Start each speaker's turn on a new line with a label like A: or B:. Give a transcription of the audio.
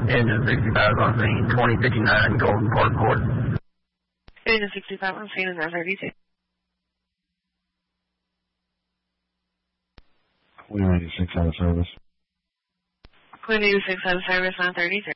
A: Engine 65 on scene, 2059 Golden Park Court.
B: Engine 65 on scene, 932.
C: 2096 out of service.
B: 2096 out of service, 933.